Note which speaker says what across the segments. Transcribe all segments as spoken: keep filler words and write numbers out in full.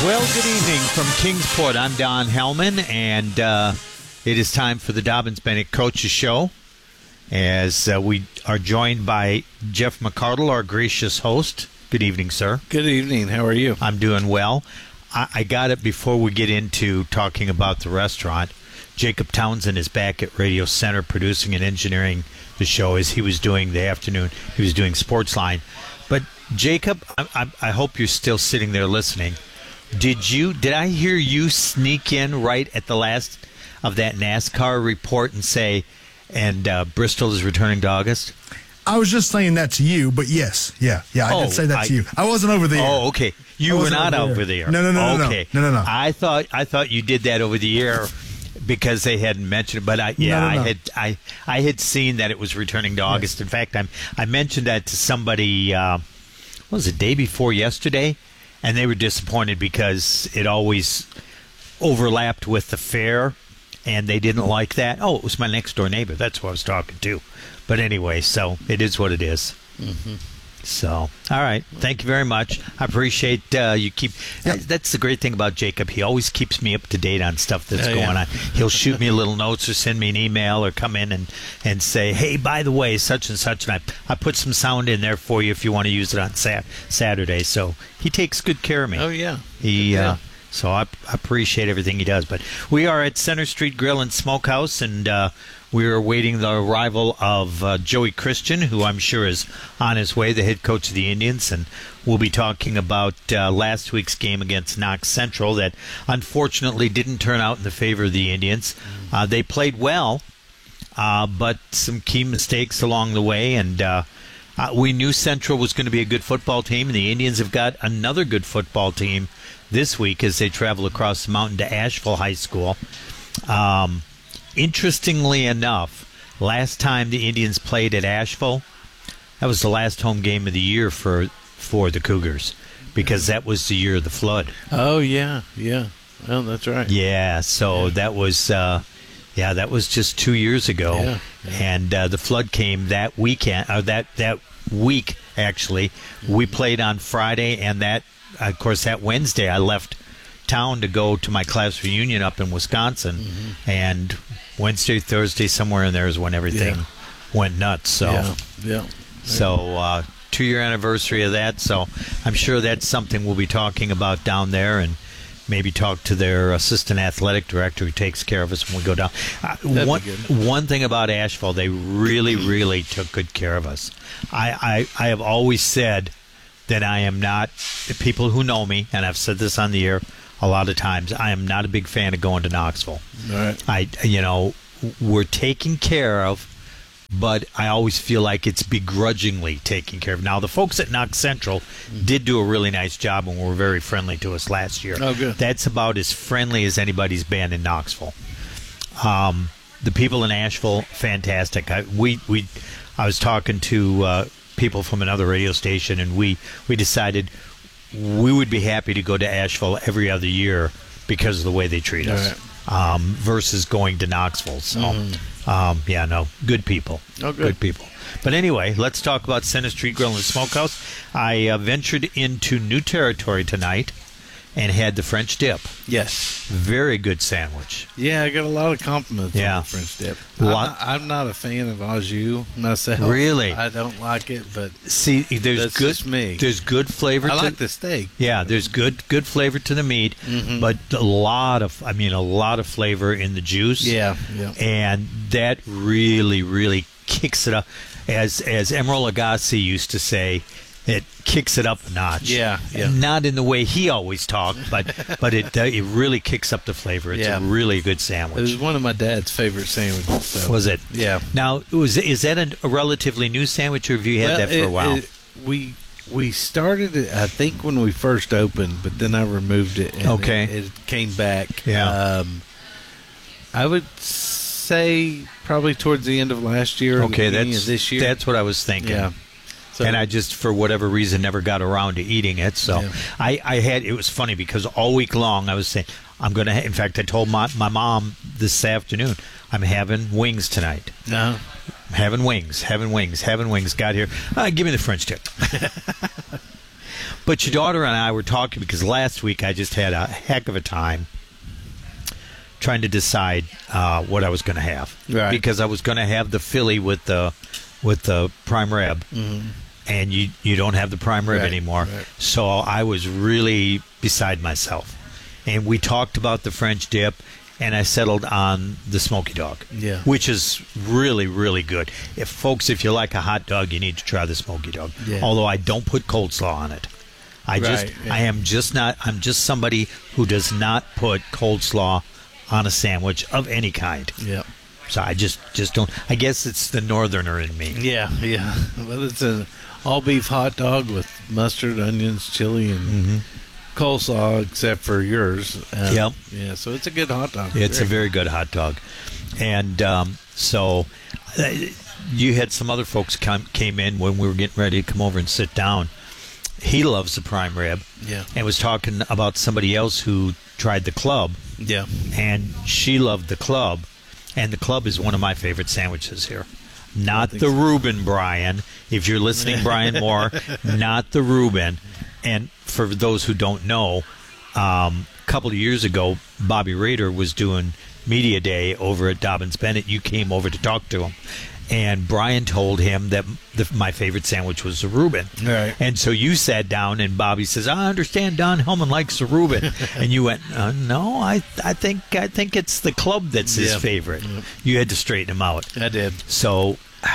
Speaker 1: Well, good evening from Kingsport. I'm Don Hellman, and uh, it is time for the Dobyns-Bennett Coaches Show, as uh, we are joined by Jeff McCardle, our gracious host. Good evening, sir.
Speaker 2: Good evening. How are you?
Speaker 1: I'm doing well. I, I got it before we get into talking about the restaurant. Jacob Townsend is back at Radio Center producing and engineering the show as he was doing the afternoon. He was doing Sportsline. But, Jacob, I, I, I hope you're still sitting there listening. Did you? Did I hear you sneak in right at the last of that NASCAR report and say, and uh, Bristol is returning to August?
Speaker 3: I was just saying that to you, but yes, yeah, yeah, I
Speaker 1: oh,
Speaker 3: did say that
Speaker 1: I,
Speaker 3: to you. I wasn't over the air.
Speaker 1: Oh, okay. You were not over, over the air.
Speaker 3: No, no, no, no,
Speaker 1: okay.
Speaker 3: no, no, no, no.
Speaker 1: I thought I thought you did that over the air because they hadn't mentioned it, but I yeah,
Speaker 3: no, no, no.
Speaker 1: I had I I had seen that it was returning to August. Yes. In fact, I I mentioned that to somebody. Uh, what was it, day before yesterday? And they were disappointed because it always overlapped with the fair, and they didn't like that. Oh, it was my next-door neighbor. That's who I was talking to. But anyway, so it is what it is. Mm-hmm. So, all right. Thank you very much. I appreciate uh, you keep... Yep. That's the great thing about Jacob. He always keeps me up to date on stuff that's
Speaker 2: oh,
Speaker 1: going
Speaker 2: yeah.
Speaker 1: on. He'll shoot me little notes or send me an email or come in and, and say, hey, by the way, such and such. And I, I put some sound in there for you if you want to use it on sat- Saturday. So he takes good care of me.
Speaker 2: Oh, yeah.
Speaker 1: He...
Speaker 2: Yeah.
Speaker 1: Uh, So I, I appreciate everything he does. But we are at Center Street Grill and Smokehouse, and uh, we are awaiting the arrival of uh, Joey Christian, who I'm sure is on his way, the head coach of the Indians. And we'll be talking about uh, last week's game against Knox Central that unfortunately didn't turn out in the favor of the Indians. Uh, they played well, uh, but some key mistakes along the way. And uh, uh, we knew Central was going to be a good football team, and the Indians have got another good football team this week as they travel across the mountain to Asheville High School. Um, interestingly enough, last time the Indians played at Asheville, that was the last home game of the year for for the Cougars, because that was the year of the flood.
Speaker 2: Oh, yeah, yeah. Well, that's right.
Speaker 1: Yeah, so
Speaker 2: Yeah.
Speaker 1: that was, uh, yeah, that was just two years ago.
Speaker 2: Yeah, yeah.
Speaker 1: And uh, the flood came that weekend, or that, that week, actually. We played on Friday, and that of course, that Wednesday I left town to go to my class reunion up in Wisconsin, mm-hmm. and Wednesday, Thursday, somewhere in there is when everything
Speaker 2: yeah.
Speaker 1: went nuts. So,
Speaker 2: yeah, yeah.
Speaker 1: so uh, two-year anniversary of that. So I'm sure that's something we'll be talking about down there, and maybe talk to their assistant athletic director who takes care of us when we go down. Uh, one, one thing about Asheville, they really, really took good care of us. I, I, I have always said that I am not, people who know me, and I've said this on the air a lot of times, I am not a big fan of going to Knoxville.
Speaker 2: All right.
Speaker 1: I, you know, we're taken care of, but I always feel like it's begrudgingly taken care of. Now, the folks at Knox Central mm-hmm. did do a really nice job and were very friendly to us last year.
Speaker 2: Oh, good.
Speaker 1: That's about as friendly as anybody's been in Knoxville. Um, the people in Asheville, fantastic. I, we, we, I was talking to uh, people from another radio station, and we, we decided we would be happy to go to Asheville every other year because of the way they treat us, right. um, versus going to Knoxville. So, mm. um, yeah, no, good people.
Speaker 2: Oh, good.
Speaker 1: Good people. But anyway, let's talk about Center Street Grill and Smokehouse. I uh, ventured into new territory tonight and had the French dip.
Speaker 2: Yes.
Speaker 1: Very good sandwich.
Speaker 2: Yeah, I got a lot of compliments
Speaker 1: yeah.
Speaker 2: on the French dip.
Speaker 1: Lot.
Speaker 2: I, I'm not a fan of au jus myself.
Speaker 1: Really?
Speaker 2: I don't like it, but
Speaker 1: see, there's
Speaker 2: that's
Speaker 1: good.
Speaker 2: Just me.
Speaker 1: There's good flavor.
Speaker 2: I
Speaker 1: to,
Speaker 2: like the steak.
Speaker 1: Yeah, there's good good flavor to the meat, mm-hmm. but a lot of, I mean, a lot of flavor in the juice.
Speaker 2: Yeah, yeah.
Speaker 1: And that really, really kicks it up. As as Emeril Lagasse used to say, it kicks it up a notch.
Speaker 2: Yeah, yeah.
Speaker 1: Not in the way he always talked, but but it uh, it really kicks up the flavor. It's
Speaker 2: yeah.
Speaker 1: a really good sandwich.
Speaker 2: It was one of my dad's favorite sandwiches. So.
Speaker 1: Was it?
Speaker 2: Yeah.
Speaker 1: Now, was is that a, a relatively new sandwich, or have you had
Speaker 2: well,
Speaker 1: that for
Speaker 2: it,
Speaker 1: a while?
Speaker 2: It, we we started it, I think, when we first opened, but then I removed it. And
Speaker 1: okay.
Speaker 2: It, it came back.
Speaker 1: Yeah.
Speaker 2: Um, I would say probably towards the end of last year.
Speaker 1: Okay,
Speaker 2: or the
Speaker 1: that's
Speaker 2: of this year.
Speaker 1: That's what I was thinking.
Speaker 2: Yeah. So,
Speaker 1: and I just, for whatever reason, never got around to eating it. So
Speaker 2: yeah.
Speaker 1: I, I had, it was funny because all week long I was saying, I'm going to, ha-. in fact, I told my, my mom this afternoon, I'm having wings tonight.
Speaker 2: No.
Speaker 1: I'm having wings, having wings, having wings. Got here. Uh, give me the French dip. But your daughter and I were talking because last week I just had a heck of a time trying to decide uh, what I was going to have.
Speaker 2: Right.
Speaker 1: Because I was going to have the Philly with the with the prime rib,
Speaker 2: Mm-hmm.
Speaker 1: and you you don't have the prime rib
Speaker 2: Right,
Speaker 1: anymore.
Speaker 2: right.
Speaker 1: So I was really beside myself. And we talked about the French dip, and I settled on the smoky dog,
Speaker 2: Yeah.
Speaker 1: which is really, really good. If folks, if you like a hot dog, you need to try the smoky dog.
Speaker 2: Yeah.
Speaker 1: Although I don't put coleslaw on it. I just,
Speaker 2: Right, yeah.
Speaker 1: I am just not, I'm just somebody who does not put coleslaw on a sandwich of any kind.
Speaker 2: Yeah.
Speaker 1: So I just, just don't, I guess it's the northerner in me.
Speaker 2: Yeah, yeah. Well, it's an all beef hot dog with mustard, onions, chili, and
Speaker 1: Mm-hmm.
Speaker 2: coleslaw, except for yours. Um,
Speaker 1: Yep.
Speaker 2: Yeah, so it's a good hot dog.
Speaker 1: It's a very good hot dog. And um, so uh, you had some other folks come, came in when we were getting ready to come over and sit down. He loves the prime rib
Speaker 2: Yeah.
Speaker 1: and was talking about somebody else who tried the club,
Speaker 2: Yeah.
Speaker 1: and she loved the club. And the club is one of my favorite sandwiches here. Not
Speaker 2: think
Speaker 1: the
Speaker 2: so.
Speaker 1: Reuben, Brian. If you're listening, Brian Moore, not the Reuben. And for those who don't know, um, a couple of years ago, Bobby Rader was doing Media Day over at Dobbins Bennett. You came over to talk to him. And Brian told him that the, my favorite sandwich was the Reuben.
Speaker 2: Right.
Speaker 1: And so you sat down, and Bobby says, "I understand Don Hellman likes the Reuben," and you went, uh, "No, I, I think, I think it's the club that's his
Speaker 2: Yeah.
Speaker 1: favorite."
Speaker 2: Yep.
Speaker 1: You had to straighten him out.
Speaker 2: I did.
Speaker 1: So,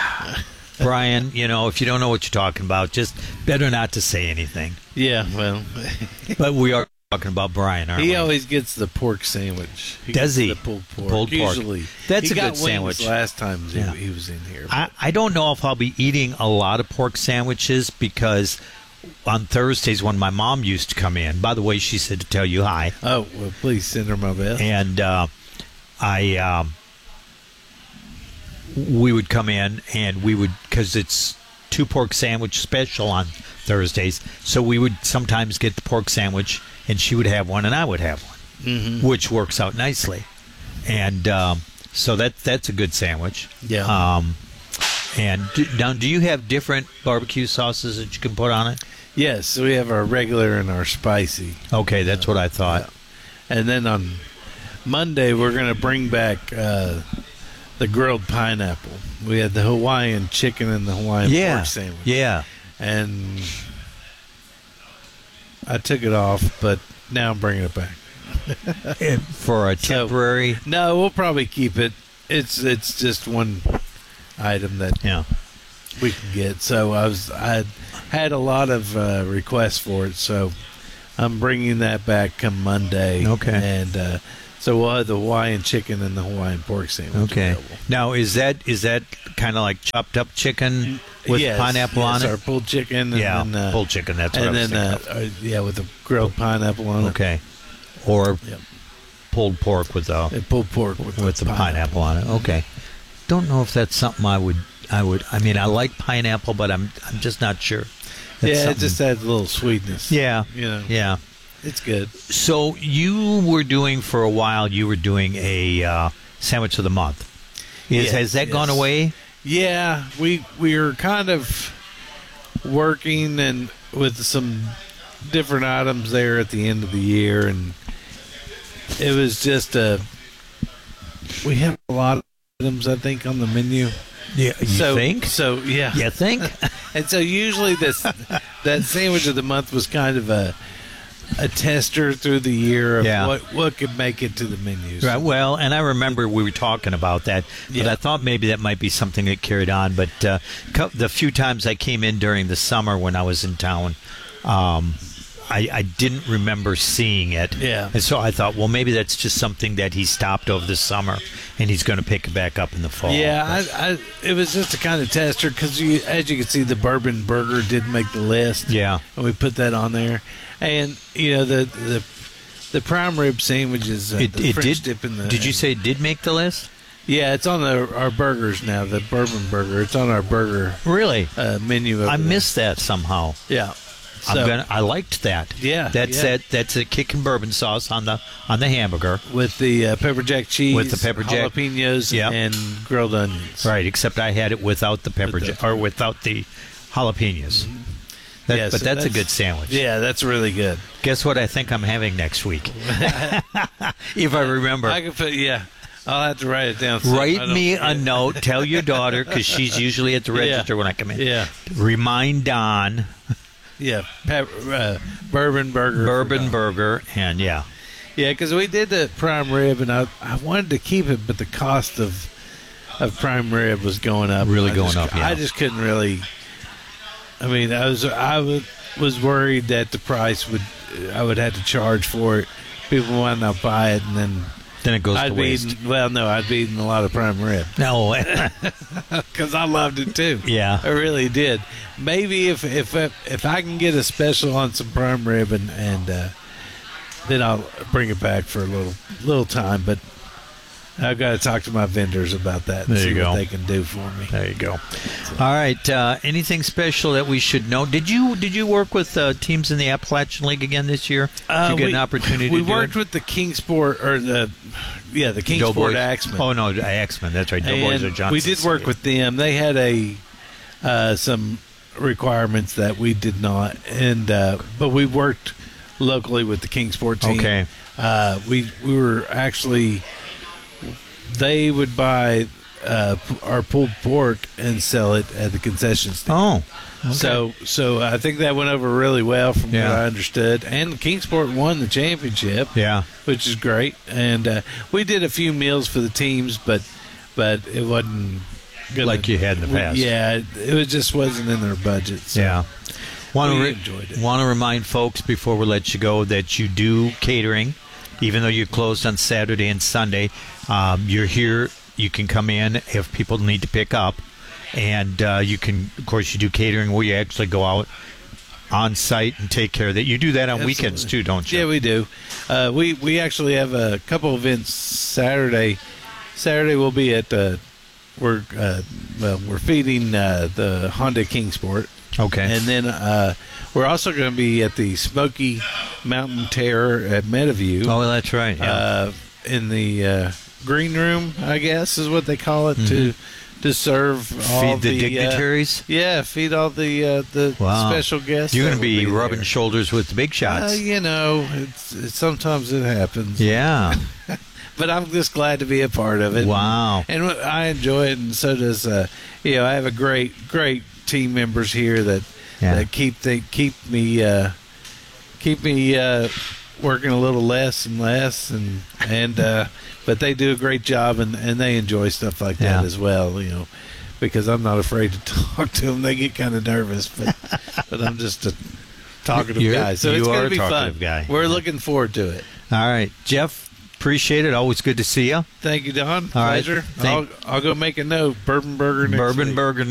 Speaker 1: Brian, you know, if you don't know what you're talking about, just better not to say anything.
Speaker 2: Yeah, well,
Speaker 1: But we are talking about Brian, aren't
Speaker 2: he
Speaker 1: we?
Speaker 2: always gets the pork sandwich. He
Speaker 1: Does
Speaker 2: gets
Speaker 1: he?
Speaker 2: The pulled pork.
Speaker 1: Pulled pork.
Speaker 2: Usually.
Speaker 1: That's
Speaker 2: he
Speaker 1: a
Speaker 2: got
Speaker 1: good
Speaker 2: wings
Speaker 1: sandwich.
Speaker 2: last time he-
Speaker 1: Yeah.
Speaker 2: he was in here.
Speaker 1: I, I don't know if I'll be eating a lot of pork sandwiches because on Thursdays when my mom used to come in, by the way, she said to tell you hi.
Speaker 2: Oh, well, please send her my best.
Speaker 1: And uh, I, um, we would come in and we would, because it's two pork sandwich special on Thursdays, so we would sometimes get the pork sandwich and she would have one and I would have one,
Speaker 2: Mm-hmm.
Speaker 1: which works out nicely. And um, so that that's a good sandwich.
Speaker 2: Yeah.
Speaker 1: Um, and do, now, do you have different barbecue sauces that you can put on it?
Speaker 2: Yes, so we have our regular and our spicy.
Speaker 1: Okay, that's what I thought.
Speaker 2: And then on Monday, we're going to bring back uh, the grilled pineapple. We had the Hawaiian chicken and the Hawaiian
Speaker 1: Yeah,
Speaker 2: pork sandwich.
Speaker 1: yeah.
Speaker 2: And I took it off, but now I'm bringing it back.
Speaker 1: And for a
Speaker 2: So-
Speaker 1: temporary,
Speaker 2: No, we'll probably keep it. It's it's just one item that
Speaker 1: yeah.
Speaker 2: we can get. So I was I had a lot of uh, requests for it, so I'm bringing that back come Monday.
Speaker 1: Okay.
Speaker 2: And uh, so we'll have the Hawaiian chicken and the Hawaiian pork sandwich.
Speaker 1: Okay.
Speaker 2: available.
Speaker 1: Now, is that is that kind of like chopped up chicken with
Speaker 2: Yes,
Speaker 1: pineapple
Speaker 2: yes,
Speaker 1: on
Speaker 2: our
Speaker 1: it?
Speaker 2: pulled chicken. And
Speaker 1: Yeah,
Speaker 2: then, uh,
Speaker 1: pulled chicken. That's what
Speaker 2: and
Speaker 1: I was
Speaker 2: then
Speaker 1: thinking
Speaker 2: uh, uh, yeah, with the grilled pineapple on
Speaker 1: of. Okay. Or
Speaker 2: Yep.
Speaker 1: pulled pork with the
Speaker 2: it. And pulled pork with,
Speaker 1: with the pineapple on it. Okay. Don't know if that's something I would I would. I mean, I like pineapple, but I'm I'm just not sure. That's
Speaker 2: Yeah, it
Speaker 1: something-
Speaker 2: just adds a little sweetness.
Speaker 1: yeah,
Speaker 2: You know,
Speaker 1: yeah.
Speaker 2: it's good.
Speaker 1: So you were doing for a while. You were doing a uh, sandwich of the month. Is,
Speaker 2: Yes,
Speaker 1: has that gone
Speaker 2: yes.
Speaker 1: away?
Speaker 2: Yeah, we we were kind of working and with some different items there at the end of the year, and it was just a. We have a lot of items, I think, on the menu.
Speaker 1: Yeah, you
Speaker 2: so,
Speaker 1: think?
Speaker 2: So yeah,
Speaker 1: You think?
Speaker 2: and so usually this that sandwich of the month was kind of a a tester through the year of
Speaker 1: Yeah.
Speaker 2: what what could make it to the menus.
Speaker 1: Right. Well, and I remember we were talking about that, but
Speaker 2: Yeah.
Speaker 1: I thought maybe that might be something that carried on. But uh, co- the few times I came in during the summer when I was in town, um, I, I didn't remember seeing it.
Speaker 2: Yeah.
Speaker 1: And so I thought, well, maybe that's just something that he stopped over the summer, and he's going to pick it back up in the fall.
Speaker 2: Yeah, I, I, it was just a kind of tester because, you, as you can see, the bourbon burger did make the list.
Speaker 1: Yeah.
Speaker 2: and we put that on there, and you know the the the prime rib sandwiches, uh,
Speaker 1: It,
Speaker 2: the
Speaker 1: it
Speaker 2: French
Speaker 1: did.
Speaker 2: dip in the.
Speaker 1: Did you say it did make the list?
Speaker 2: Yeah, it's on the, our burgers now. The bourbon burger. It's on our burger
Speaker 1: Really?
Speaker 2: uh, menu. over
Speaker 1: I
Speaker 2: there.
Speaker 1: missed that somehow.
Speaker 2: Yeah,
Speaker 1: I'm
Speaker 2: So,
Speaker 1: gonna. I liked that.
Speaker 2: Yeah,
Speaker 1: That's
Speaker 2: yeah.
Speaker 1: that. That's a kick and bourbon sauce on the on the hamburger.
Speaker 2: with the uh, pepper jack cheese,
Speaker 1: With the pepper jack-
Speaker 2: jalapenos,
Speaker 1: Yep.
Speaker 2: and grilled onions.
Speaker 1: Right, except I had it without the pepper
Speaker 2: With the-
Speaker 1: jack or without the jalapenos. That,
Speaker 2: Yes,
Speaker 1: but that's, a
Speaker 2: that's-
Speaker 1: good sandwich.
Speaker 2: Yeah, that's really good.
Speaker 1: Guess what I think I'm having next week? If I remember.
Speaker 2: I can put, yeah, I'll have to write it down. so I
Speaker 1: Write
Speaker 2: don't
Speaker 1: me a
Speaker 2: forget.
Speaker 1: note. Tell your daughter, because she's usually at the register
Speaker 2: Yeah.
Speaker 1: when I come in.
Speaker 2: Yeah,
Speaker 1: Remind Don,
Speaker 2: yeah, pep, uh, bourbon burger.
Speaker 1: Bourbon Burger, and yeah.
Speaker 2: Yeah, because we did the prime rib, and I I wanted to keep it, but the cost of of prime rib was going up.
Speaker 1: Really
Speaker 2: I
Speaker 1: going
Speaker 2: just,
Speaker 1: up, yeah.
Speaker 2: I just couldn't really. I mean, I was I was, was worried that the price would I would have to charge for it. People might not buy it, and then
Speaker 1: Then it goes
Speaker 2: I'd
Speaker 1: to
Speaker 2: be
Speaker 1: waste.
Speaker 2: eating, well, no, I'd be eating a lot of prime rib
Speaker 1: No.
Speaker 2: because I loved it too.
Speaker 1: Yeah.
Speaker 2: I really did. Maybe if if if I can get a special on some prime rib and and uh, then I'll bring it back for a little little time. But I've got to talk to my vendors about that and
Speaker 1: There
Speaker 2: see
Speaker 1: you
Speaker 2: what
Speaker 1: go.
Speaker 2: they can do for me.
Speaker 1: There you go. All right. Uh, anything special that we should know? Did you did you work with uh, teams in the Appalachian League again this year? Did
Speaker 2: Uh,
Speaker 1: you get
Speaker 2: we,
Speaker 1: an opportunity
Speaker 2: We
Speaker 1: to do
Speaker 2: worked
Speaker 1: it?
Speaker 2: with the Kingsport or the yeah the Kingsport
Speaker 1: Doughboys?
Speaker 2: Axemen.
Speaker 1: Oh no, Axemen. That's right. Doughboys
Speaker 2: And
Speaker 1: or Johnson.
Speaker 2: we did work with them. They had a uh, some requirements that we did not, and uh, but we worked locally with the Kingsport team.
Speaker 1: Okay.
Speaker 2: Uh, we we were actually they would buy uh, p- our pulled pork and sell it at the concession stand.
Speaker 1: Oh. Okay.
Speaker 2: So so I think that went over really well from
Speaker 1: Yeah.
Speaker 2: what I understood. And Kingsport won the championship
Speaker 1: Yeah.
Speaker 2: which is great. And uh, we did a few meals for the teams, but but it wasn't gonna,
Speaker 1: Like you had in the
Speaker 2: we-
Speaker 1: past.
Speaker 2: Yeah, it, it just wasn't in their budget. So.
Speaker 1: Yeah. Want
Speaker 2: We
Speaker 1: to re-
Speaker 2: enjoyed it.
Speaker 1: Want to remind folks before we let you go that you do catering, even though you're closed on Saturday and Sunday. Um, you're here. You can come in if people need to pick up, and uh, you can, of course, you do catering where you actually go out on site and take care of that. You do that on
Speaker 2: Absolutely.
Speaker 1: weekends too, don't you?
Speaker 2: Yeah, we do. Uh, we we actually have a couple events Saturday. Saturday we'll be at uh, we're uh, well we're feeding uh, the Honda Kingsport.
Speaker 1: Okay.
Speaker 2: And then uh, we're also going to be at the Smoky Mountain Terror at Meadowview.
Speaker 1: oh, that's right. Yeah.
Speaker 2: uh, in the uh, green room, I guess is what they call it, to to serve all
Speaker 1: Mm-hmm. Feed the,
Speaker 2: uh,
Speaker 1: dignitaries.
Speaker 2: yeah, feed all the uh, the
Speaker 1: Wow.
Speaker 2: special guests.
Speaker 1: You're
Speaker 2: that
Speaker 1: going to
Speaker 2: will
Speaker 1: be rubbing
Speaker 2: there.
Speaker 1: shoulders with the big shots.
Speaker 2: Uh, you know, it's, it's sometimes it happens.
Speaker 1: yeah.
Speaker 2: But I'm just glad to be a part of it.
Speaker 1: Wow.
Speaker 2: And I enjoy it, and so does uh, you know. I have a great, great team members here that
Speaker 1: Yeah.
Speaker 2: that keep they keep me uh, keep me uh, working a little less and less, and and uh, but they do a great job, and, and they enjoy stuff like that
Speaker 1: Yeah.
Speaker 2: as well. You know, because I'm not afraid to talk to them. They get kind of nervous, but but I'm just a talkative
Speaker 1: You're-
Speaker 2: guy, so
Speaker 1: you
Speaker 2: it's
Speaker 1: are
Speaker 2: going
Speaker 1: a
Speaker 2: to be fun.
Speaker 1: talkative guy.
Speaker 2: We're looking forward to it.
Speaker 1: All right, Jeff. Appreciate it. Always good to see you.
Speaker 2: Thank you, Don.
Speaker 1: All right.
Speaker 2: Pleasure.
Speaker 1: Thank-
Speaker 2: I'll, I'll go make a note. Bourbon burger next
Speaker 1: Bourbon
Speaker 2: week.
Speaker 1: Burger